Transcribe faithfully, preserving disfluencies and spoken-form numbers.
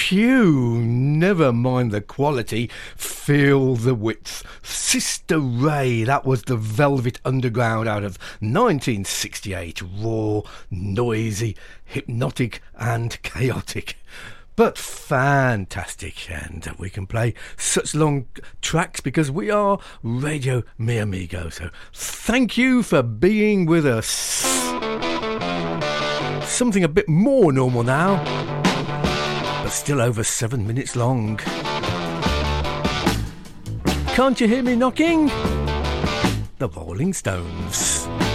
Phew, never mind the quality, feel the width. Sister Ray, that was the Velvet Underground out of nineteen sixty-eight. Raw, noisy, hypnotic and chaotic. But fantastic, and we can play such long tracks because we are Radio Mi Amigo. So thank you for being with us. Something a bit more normal now, but still over seven minutes long. Can't you hear me knocking? The Rolling Stones.